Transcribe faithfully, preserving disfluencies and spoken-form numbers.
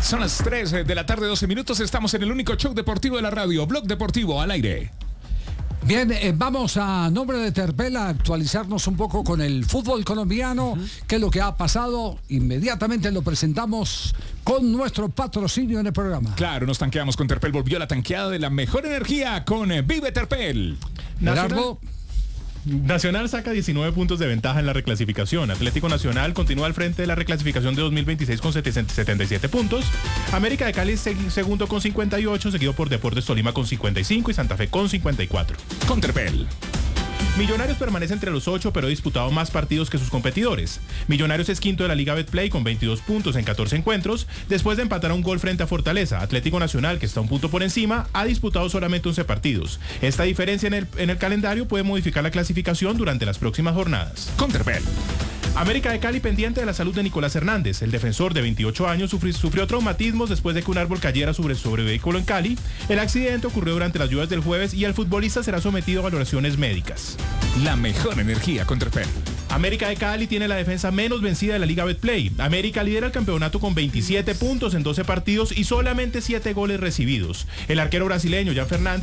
Son las tres de la tarde, doce minutos. Estamos en el único show deportivo de la radio, Blog Deportivo al aire. Bien, eh, vamos a nombre de Terpel a actualizarnos un poco con el fútbol colombiano, uh-huh. qué es lo que ha pasado. Inmediatamente lo presentamos con nuestro patrocinio en el programa. Claro, nos tanqueamos con Terpel. Volvió la tanqueada de la mejor energía con Vive Terpel. Gerardo. Nacional saca diecinueve puntos de ventaja en la reclasificación. Atlético Nacional continúa al frente de la reclasificación de dos mil veintiséis con setenta y siete puntos. América de Cali segundo con cincuenta y ocho, seguido por Deportes Tolima con cincuenta y cinco y Santa Fe con cincuenta y cuatro. Con Terpel. Millonarios permanece entre los ocho, pero ha disputado más partidos que sus competidores. Millonarios es quinto de la Liga Betplay con veintidós puntos en catorce encuentros, después de empatar a un gol frente a Fortaleza. Atlético Nacional, que está un punto por encima, ha disputado solamente once partidos. Esta diferencia en el, en el calendario puede modificar la clasificación durante las próximas jornadas. Con Terpel. América de Cali pendiente de la salud de Nicolás Hernández. El defensor de veintiocho años sufrió, sufrió traumatismos después de que un árbol cayera sobre su vehículo en Cali. El accidente ocurrió durante las lluvias del jueves y el futbolista será sometido a valoraciones médicas. La mejor energía con Terpel. América de Cali tiene la defensa menos vencida de la Liga Betplay. América lidera el campeonato con veintisiete puntos en doce partidos y solamente siete goles recibidos. El arquero brasileño Jan Fernández